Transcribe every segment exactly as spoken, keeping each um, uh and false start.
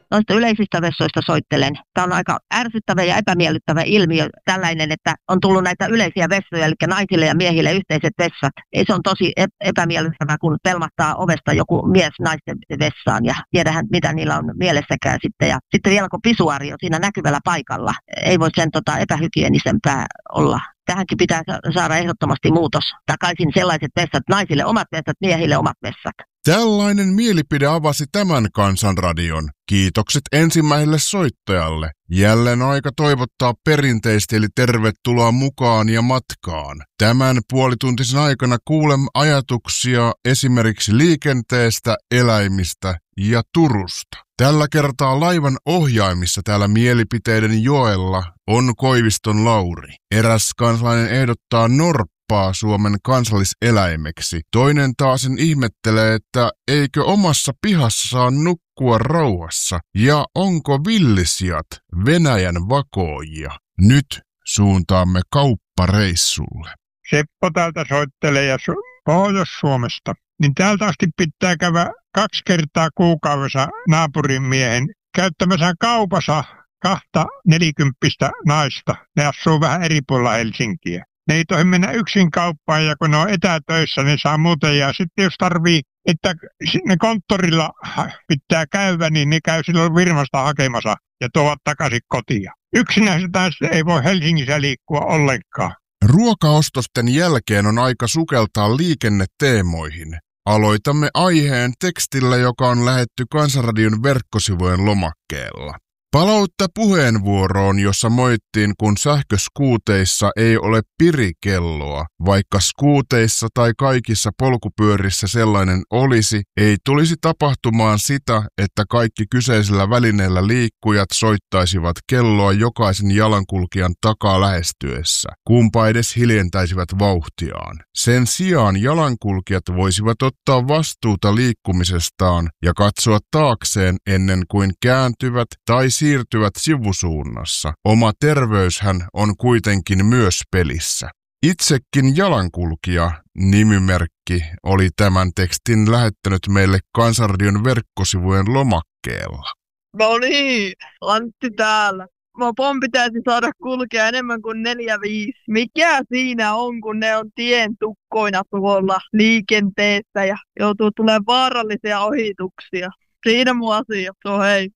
noista yleisistä vessoista soittelen. Tämä on aika ärsyttävä ja epämiellyttävä ilmiö tällainen, että on tullut näitä yleisiä vessoja, eli naisille ja miehille yhteiset vessat. Ei, se on tosi epämiellyttävää, kun pelmahtaa ovesta joku mies naisten vessaan ja tiedähän, mitä niillä on mielessäkään sitten. Ja sitten vielä kun pisuaari on siinä näkyvällä paikalla, ei voi sen tota, epähygienisempää olla. Tähänkin pitää saada ehdottomasti muutos. Takaisin sellaiset vessat, naisille omat vessat, miehille omat vessat. Tällainen mielipide avasi tämän Kansanradion. Kiitokset ensimmäiselle soittajalle. Jälleen aika toivottaa perinteisesti, eli tervetuloa mukaan ja matkaan. Tämän puolituntisen aikana kuulemme ajatuksia esimerkiksi liikenteestä, eläimistä ja Turusta. Tällä kertaa laivan ohjaimissa täällä mielipiteiden joella on Koiviston Lauri. Eräs kansalainen ehdottaa norppaa Suomen kansalliseläimeksi. Toinen taasen ihmettelee, että eikö omassa pihassa saa nukkua rauhassa ja onko villisijat Venäjän vakoojia. Nyt suuntaamme kauppareissulle. Seppo täältä soittelee ja Su- Pohjois-Suomesta. Niin täältä asti pitää käydä kaksi kertaa kuukaudessa naapurin miehen käyttämässä kaupassa kahta nelikymppistä naista. Ne asuu vähän eri puolilla Helsinkiä. Ne ei tohi mennä yksin kauppaan ja kun ne on etätöissä, ne saa muuten. Ja sitten jos tarvii, että ne konttorilla pitää käydä, niin ne käy silloin firmasta hakemassa ja tuovat takaisin kotia. Yksinään sitä ei voi Helsingissä liikkua ollenkaan. Ruokaostosten jälkeen on aika sukeltaa liikenneteemoihin. Aloitamme aiheen tekstillä, joka on lähetty Kansanradion verkkosivujen lomakkeella. Palautta puheenvuoroon, jossa moittiin, kun sähköskuuteissa ei ole pirikelloa. Vaikka skuuteissa tai kaikissa polkupyörissä sellainen olisi, ei tulisi tapahtumaan sitä, että kaikki kyseisellä välineellä liikkujat soittaisivat kelloa jokaisen jalankulkijan takaa lähestyessä, kumpa edes hiljentäisivät vauhtiaan. Sen sijaan jalankulkijat voisivat ottaa vastuuta liikkumisestaan ja katsoa taakseen ennen kuin kääntyvät tai siirtyvät sivusuunnassa. Oma terveyshän on kuitenkin myös pelissä. Itsekin jalankulkija, nimimerkki, oli tämän tekstin lähettänyt meille Kansanradion verkkosivujen lomakkeella. No niin, Antti täällä. Mopon pitäisi saada kulkea enemmän kuin neljä viisi. Mikä siinä on, kun ne on tien tukkoina tuolla liikenteessä ja joutuu tulemaan vaarallisia ohituksia? Siinä mun asia. So hei.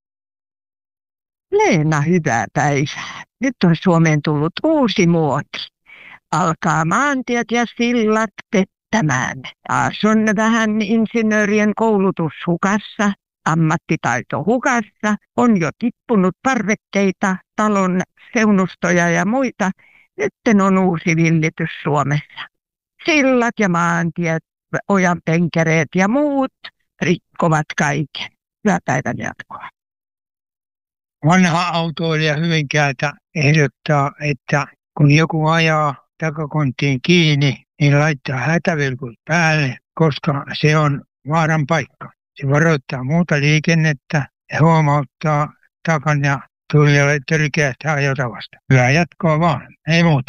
Leena, hyvää päivää. Nyt on Suomeen tullut uusi muoti. Alkaa maantiet ja sillat pettämään. Taas on vähän insinöörien koulutus hukassa, ammattitaito hukassa. On jo tippunut parvekkeita, talon seunustoja ja muita. Nyt on uusi villitys Suomessa. Sillat ja maantiet, ojanpenkereet ja muut rikkovat kaiken. Hyvää päivän jatkoa. Vanha autoilija Hyvinkäältä ehdottaa, että kun joku ajaa takakonttiin kiinni, niin laittaa hätävilkut päälle, koska se on vaaran paikka. Se varoittaa muuta liikennettä ja huomauttaa takan ja tulijalle törkeästä ajotavasta. Hyvää jatkoa vaan, ei muuta.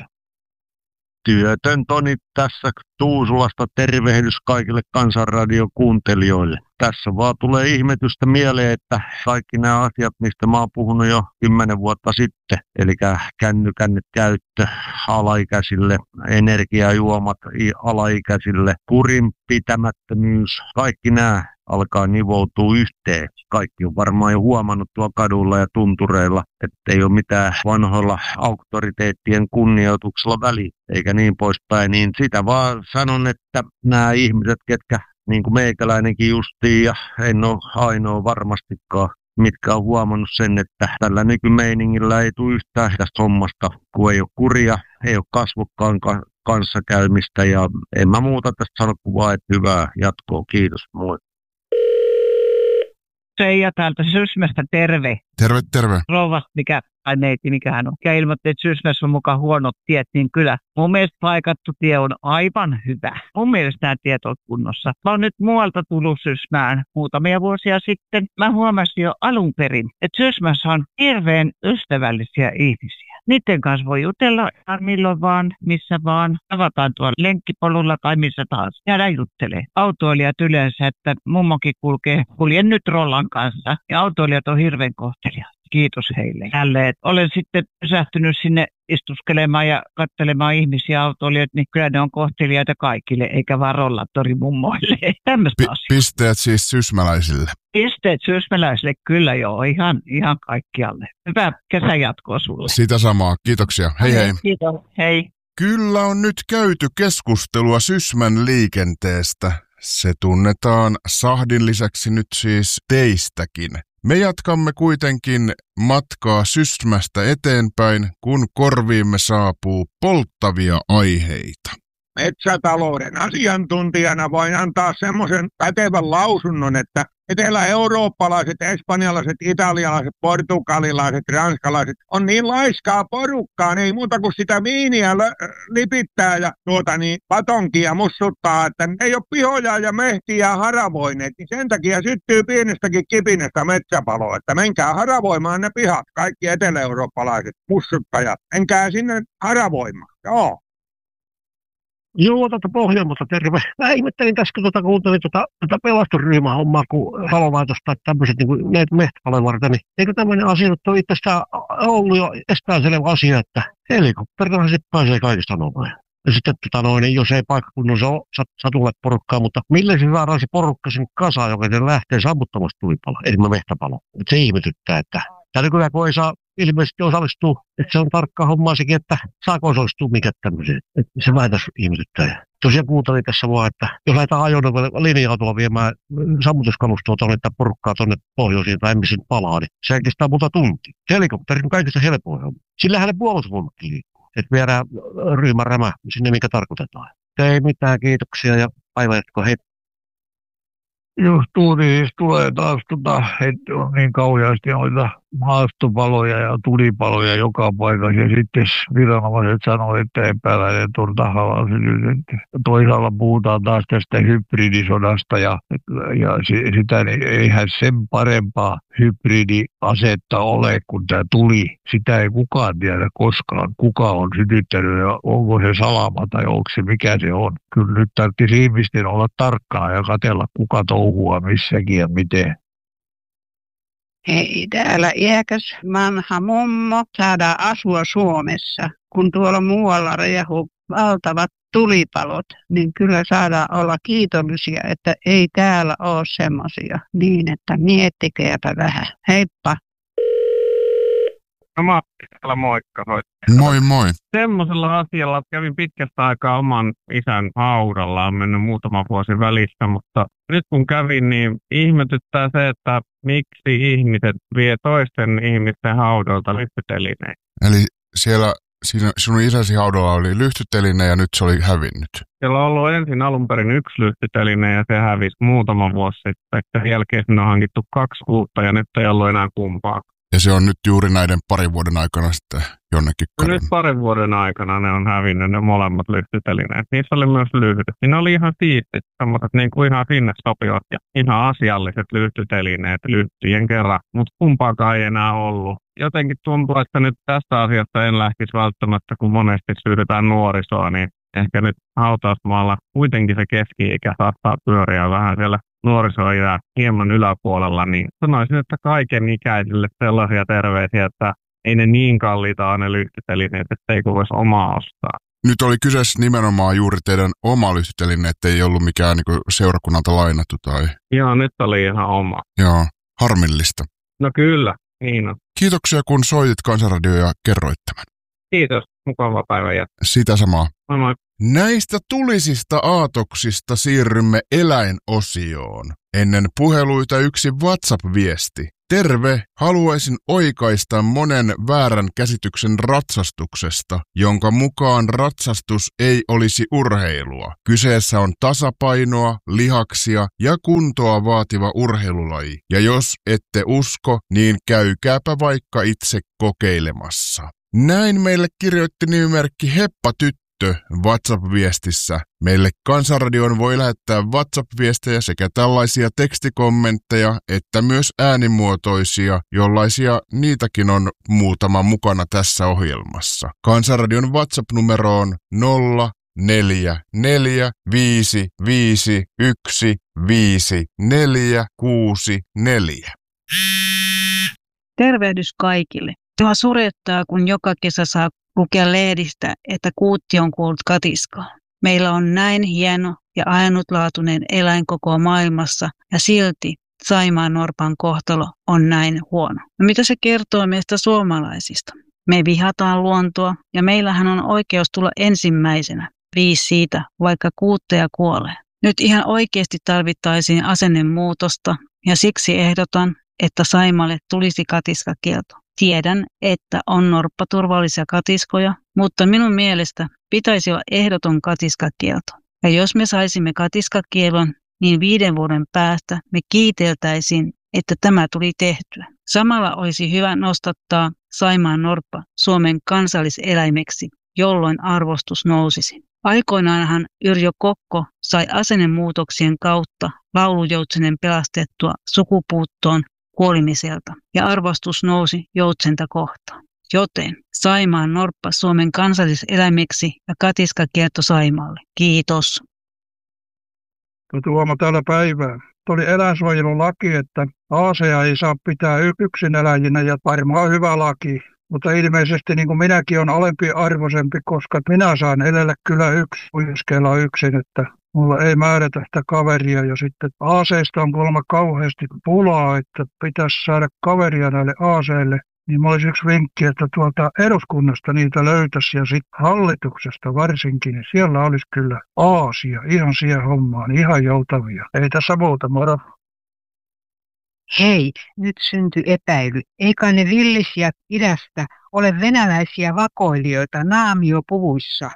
Työtön Toni tässä Tuusulasta, tervehdys kaikille Kansanradion kuuntelijoille. Tässä vaan tulee ihmetystä mieleen, että kaikki nämä asiat, mistä mä oon puhunut jo kymmenen vuotta sitten, eli kännykän käyttö alaikäisille, energiajuomat alaikäisille, kurinpitämättömyys, kaikki nämä alkaa nivoutua yhteen. Kaikki on varmaan jo huomannut tuolla kadulla ja tuntureilla, että ei ole mitään vanhoilla auktoriteettien kunnioituksella väliä, eikä niin poispäin. Niin sitä vaan sanon, että nämä ihmiset, ketkä niin kuin meikäläinenkin justiin, ja en ole ainoa varmastikaan, mitkä on huomannut sen, että tällä nykymeiningillä ei tule yhtään tästä hommasta, kun ei ole kuria, ei ole kasvokkaan kanssakäymistä, ja en mä muuta tästä sano kuin vaan, että hyvää jatkoa. Kiitos, moi. Seija täältä Sysmästä, terve. Terve, terve. Rouva, mikä, tai neiti, mikä hän on. Ja ilmoitti, että Sysmässä on mukaan huonot tiet, niin kyllä mun mielestä paikattu tie on aivan hyvä. Mun mielestä nämä tiet on kunnossa. Mä oon nyt muualta tullut Sysmään muutamia vuosia sitten. Mä huomasin jo alun perin, että Sysmässä on hirveän ystävällisiä ihmisiä. Niiden kanssa voi jutella milloin vaan, missä vaan. Tavataan tuolla lenkkipolulla tai missä tahansa. Jäädään juttelemaan. Autoilijat yleensä, että mummokin kulkee, kuljen nyt Rollan kanssa. Ja autoilijat on hirveän kohteliaat. Kiitos heille. Jälleen, olen sitten pysähtynyt sinne istuskelemaan ja katselemaan ihmisiä autoilijoita, niin kyllä ne on kohteliaita kaikille, eikä vaan rollaattorimummoille. Tämmöistä P- asiaa. Pisteet siis sysmäläisille. Pisteet sysmäläisille kyllä joo, ihan, ihan kaikkialle. Hyvää kesän jatkoa sulle. Sitä samaa. Kiitoksia. Hei hei. Kiitos. Hei. Kyllä on nyt käyty keskustelua Sysmän liikenteestä. Se tunnetaan Sahdin lisäksi nyt siis teistäkin. Me jatkamme kuitenkin matkaa Sysmästä eteenpäin, kun korviimme saapuu polttavia aiheita. Metsätalouden asiantuntijana voin antaa semmoisen pätevän lausunnon, että etelä-eurooppalaiset, espanjalaiset, italialaiset, portugalilaiset, ranskalaiset on niin laiskaa porukkaa, ei muuta kuin sitä viiniä lö- lipittää ja tuota niin, patonkia mussuttaa, että ne ei ole pihoja ja mehtiä haravoineet, niin sen takia syttyy pienestäkin kipinestä metsäpaloa, että menkää haravoimaan ne pihat, kaikki etelä-eurooppalaiset mussuttajat, menkää sinne haravoimaan, joo. Joo, tuota Pohjanmaalta terve. Mä ihmettelin tässä, kun tuota, kuuntelin tuota, tuota pelastusryhmähommaa, kun palolaitos tai tämmöiset niin mehtäpalojen varten, niin eikö tämmöinen asia nyt ole itsestään ollut jo epäselvä asia, että helikopterilla sitten pääsee kaikista nopein. Ja sitten tota noin, jos ei paikkakunnassa ole satulle porukkaa, mutta millä se saadaan se porukka sen kasaan, joka se lähtee sammuttamasta tulipaloa, eli mehtäpaloa. Se ihmetyttää, että tämä nykyään kun ei saa ilmeisesti osallistua, että se on tarkka hommaa sekin, että saako osallistua mikä tämmöiseen. Että se vähän tässä ihmetyttää. Tosiaan kuuntelin tässä vaan, että jos lähdetään ajoneuvolle linja-autolla viemään sammutuskalustoa tuonne tai porukkaa tuonne pohjoisiin tai emmisin palaa, niin se kestää muuta tuntia. Helikopteri on kaikista helpoin homma. Sillähän ne puolustusvoimatkin liikkuu. Että viedään ryhmän rämä sinne, mikä tarkoitetaan. Ei mitään, kiitoksia ja päivä jatko, hei. Just tuuli siis tulee taas, tota, että on niin kauheasti noita maastopaloja ja tulipaloja joka paikassa. Ja sitten viranomaiset sanoo, että epäläinen on tahallaan sytytetty. Toisaalla puhutaan taas tästä hybridisodasta ja, ja sitä niin eihän sen parempaa hybridiasetta ole kuin tämä tuli. Sitä ei kukaan tiedä koskaan, kuka on sytyttänyt ja onko se salama tai onko se mikä se on. Kyllä nyt tarvitsisi ihmisten olla tarkkaa ja katsella kuka touhua missäkin ja miten. Hei, täällä iäkäs vanha mummo saadaan asua Suomessa. Kun tuolla muualla riehuu valtavat tulipalot, niin kyllä saadaan olla kiitollisia, että ei täällä ole semmoisia. Niin, että miettikääpä vähän. Heippa! No Matti, täällä moikka. Moi moi. Semmoisella asialla kävin pitkästä aikaa oman isän haudalla, on mennyt muutama vuosi välissä, mutta nyt kun kävin, niin ihmetyttää se, että miksi ihmiset vie toisten ihmisten haudolta lyhtytelineen. Eli siellä siinä sinun isäsi haudalla oli lyhtyteline ja nyt se oli hävinnyt. Siellä on ollut ensin alun perin yksi lyhtyteline ja se hävisi muutama vuosi sitten. Sen jälkeen sinne on hankittu kaksi uutta ja nyt ei ollut enää kumpaa. Ja se on nyt juuri näiden parin vuoden aikana sitten jonnekin kadonnut. Nyt parin vuoden aikana ne on hävinnyt ne molemmat lyhtytelineet. Niissä oli myös lyhdyt. Siinä oli ihan siistit, semmoiset niin kuin ihan sinne sopivat ja ihan asialliset lyhtytelineet lyhtyjen kerran. Mutta kumpaakaan ei enää ollut. Jotenkin tuntuu, että nyt tästä asiasta en lähtisi välttämättä, kun monesti syydetään nuorisoa, niin ehkä nyt hautausmaalla kuitenkin se keski-ikä saattaa pyöriä vähän siellä nuorisoja hieman yläpuolella, niin sanoisin, että kaiken ikäisille sellaisia terveisiä, että ei ne niin kalliita ole ne lyhtytelineet, että ei voisi omaa ostaa. Nyt oli kyseessä nimenomaan juuri teidän oma lyhtyteline, että ei ollut mikään niin seurakunnalta lainattu tai... Joo, nyt oli ihan oma. Joo, harmillista. No kyllä, niin on. Kiitoksia kun soitit Kansanradioon ja kerroit tämän. Kiitos, mukava päivä jatkaa. Sitä samaa. Moi moi. Näistä tulisista aatoksista siirrymme eläinosioon. Ennen puheluita yksi WhatsApp-viesti. Terve, haluaisin oikaista monen väärän käsityksen ratsastuksesta, jonka mukaan ratsastus ei olisi urheilua. Kyseessä on tasapainoa, lihaksia ja kuntoa vaativa urheilulaji. Ja jos ette usko, niin käykääpä vaikka itse kokeilemassa. Näin meille kirjoitti nimimerkki Heppa Tyttö käyttö WhatsApp-viestissä. Meille Kansanradioon voi lähettää WhatsApp-viestejä sekä tällaisia tekstikommentteja että myös äänimuotoisia, jollaisia niitäkin on muutama mukana tässä ohjelmassa. Kansanradion WhatsApp-numero on nolla neljä neljä viisi viisi yksi viisi neljä kuusi neljä. Tervehdys kaikille. Tuo surettaa, kun joka kesä saa lukea lehdistä, että kuutti on kuollut katiskaan. Meillä on näin hieno ja ainutlaatuinen eläin koko maailmassa ja silti saimaannorpan kohtalo on näin huono. No mitä se kertoo meistä suomalaisista? Me vihataan luontoa ja meillähän on oikeus tulla ensimmäisenä. Viisi siitä, vaikka kuutteja kuolee. Nyt ihan oikeasti tarvittaisiin asennemuutosta ja siksi ehdotan, että Saimalle tulisi katiskakielto. Tiedän, että on norppaturvallisia katiskoja, mutta minun mielestä pitäisi olla ehdoton katiskakielto. Ja jos me saisimme katiskakielon, niin viiden vuoden päästä me kiiteltäisiin, että tämä tuli tehtyä. Samalla olisi hyvä nostattaa Saimaan norppa Suomen kansalliseläimeksi, jolloin arvostus nousisi. Aikoinaanhan Yrjö Kokko sai asennemuutoksien kautta laulujoutsenen pelastettua sukupuuttoon kuolimiselta ja arvostus nousi joutsenta kohtaan. Joten Saimaan norppa Suomen kansalliseläimeksi ja katiskakielto Saimaalle. Kiitos. Tuomo täällä päivää. Tuo oli eläinsuojelulaki, että aaseja ei saa pitää yksin eläjinä ja varmaan hyvä laki. Mutta ilmeisesti niin kuin minäkin on alempi arvoisempi, koska minä saan elellä kyllä yksin, uiskella yksin, että mulla ei määrätä sitä kaveria. Ja sitten aaseista on kuulemma kauheasti pulaa, että pitäisi saada kaveria näille aaseille. Niin mulla olisi yksi vinkki, että tuolta eduskunnasta niitä löytäisi ja sitten hallituksesta varsinkin, niin siellä olisi kyllä aasia ihan siihen hommaan, ihan joutavia. Ei tässä muuta, moro. Hei, nyt syntyi epäily. Eikä ne villisijät idästä ole venäläisiä vakoilijoita naamiopuvuissa?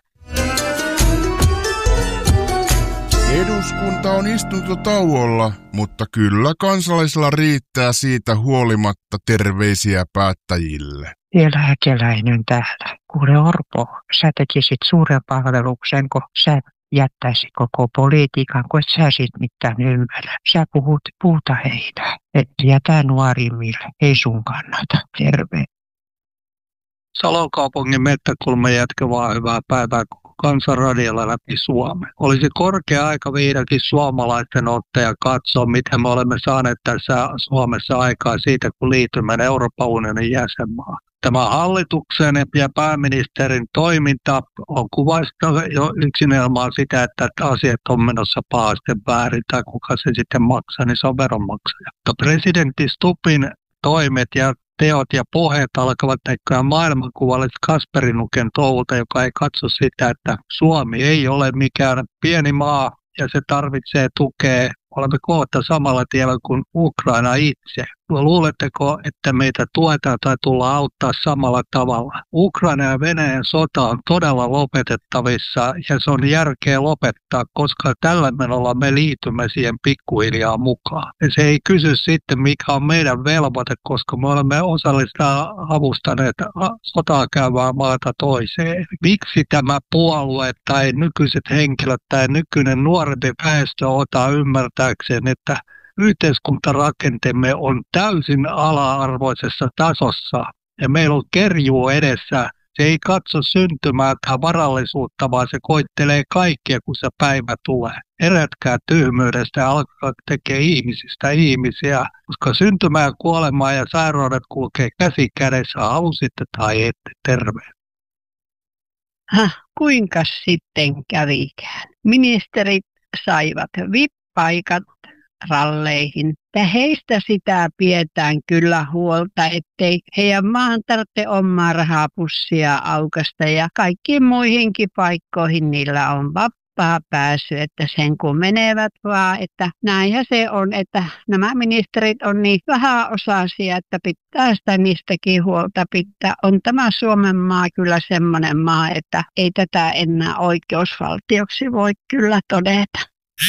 Eduskunta on istuntotauolla, mutta kyllä kansalaisilla riittää siitä huolimatta terveisiä päättäjille. Eläkeläinen täällä. Kuule Orpo, sä tekisit suuren palveluksen, kun sä jättäisit koko politiikan, kun et sä sit mitään ymmärrä. Sä puhut puuta heinää, et jätä nuorimmille, ei sun kannata. Terve. Salon kaupungin Mettäkulman jätkä vaan hyvää päivää koko Kansanradiolla läpi Suomen. Olisi korkea aika vihdoinkin suomalaisten ottaa ja katsoa, miten me olemme saaneet tässä Suomessa aikaa siitä, kun liitymme Euroopan unionin jäsenmaan. Tämä hallituksen ja pääministerin toiminta on kuvasta jo yksinelmaan sitä, että asiat on menossa pahasti väärin tai kuka se sitten maksaa, niin se on veronmaksaja. Mutta presidentti Stubbin toimet ja teot ja puheet alkavat näkyä maailmankuvalle Kasperinuken touhulta, joka ei katso sitä, että Suomi ei ole mikään pieni maa ja se tarvitsee tukea. Olemme kohta samalla tiellä kuin Ukraina itse. Luuletteko, että meitä tuetaan tai tullaan auttaa samalla tavalla? Ukraina ja Venäjän sota on todella lopetettavissa ja se on järkeä lopettaa, koska tällä menolla me liitymme siihen pikkuhiljaa mukaan. Ja se ei kysy sitten, mikä on meidän velvoite, koska me olemme osallista avustaneet sotaa käyvää maata toiseen. Miksi tämä puolue tai nykyiset henkilöt tai nykyinen nuorempi väestö ottaa ymmärtääkseen, että yhteiskuntarakenteemme on täysin ala-arvoisessa tasossa ja meillä on kerjuu edessä. Se ei katso syntymää tai varallisuutta, vaan se koittelee kaikkia, kun se päivä tulee. Erätkää tyhmyydestä ja alkaa tekemään ihmisistä ihmisiä, koska syntymää, kuolemaa ja sairaudet kulkee käsi kädessä, halusitte tai ette. Terve. Häh, kuinka sitten kävikään? Ministerit saivat V I P-paikat ralleihin. Ja heistä sitä pidetään kyllä huolta, ettei heidän maahan tarvitse omaa rahapussia aukasta ja kaikkiin muihinkin paikkoihin niillä on vapaa pääsy, että sen kun menevät vaan, että näinhän se on, että nämä ministerit on niin vähäosaisia, että pitää sitä niistäkin huolta pitää. On tämä Suomen maa kyllä semmoinen maa, että ei tätä enää oikeusvaltioksi voi kyllä todeta.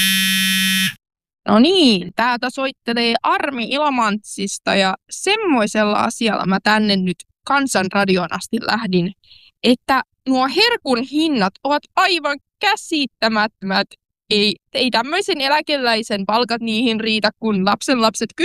No niin, täältä soittelee Armi Ilomantsista ja semmoisella asialla mä tänne nyt Kansanradion asti lähdin että nuo herkun hinnat ovat aivan käsittämättömät. Ei, ei tämmöisen eläkeläisen palkat niihin riitä, kun lapsen lapset